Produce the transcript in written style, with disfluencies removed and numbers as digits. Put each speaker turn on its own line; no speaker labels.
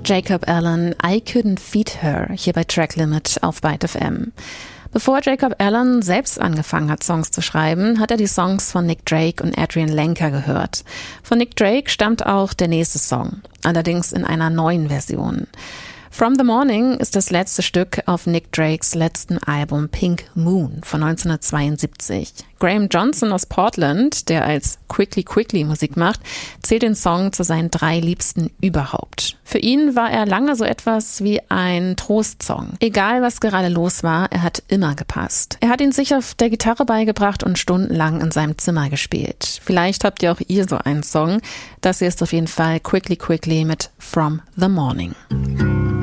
Jacob Allen, I Couldn't Feed Her, hier bei Track Limit auf Byte FM. Bevor Jacob Allen selbst angefangen hat, Songs zu schreiben, hat er die Songs von Nick Drake und Adrian Lenker gehört. Von Nick Drake stammt auch der nächste Song, allerdings in einer neuen Version. From the Morning ist das letzte Stück auf Nick Drakes letzten Album Pink Moon von 1972. Graham Johnson aus Portland, der als Quickly Quickly Musik macht, zählt den Song zu seinen 3 Liebsten überhaupt. Für ihn war er lange so etwas wie ein Trostsong. Egal, was gerade los war, er hat immer gepasst. Er hat ihn sich auf der Gitarre beigebracht und stundenlang in seinem Zimmer gespielt. Vielleicht habt ihr auch ihr so einen Song. Das hier ist auf jeden Fall Quickly Quickly mit From the Morning.